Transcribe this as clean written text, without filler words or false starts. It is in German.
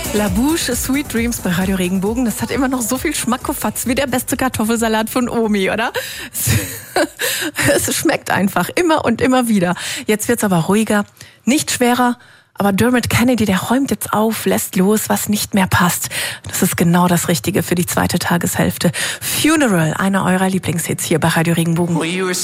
La Bouche, Sweet Dreams bei Radio Regenbogen. Das hat immer noch so viel Schmackofatz wie der beste Kartoffelsalat von Omi, oder? Es schmeckt einfach immer und immer wieder. Jetzt wird's aber ruhiger, nicht schwerer. Aber Dermot Kennedy, der räumt jetzt auf, lässt los, was nicht mehr passt. Das ist genau das Richtige für die zweite Tageshälfte. Funeral, einer eurer Lieblingshits hier bei Radio Regenbogen.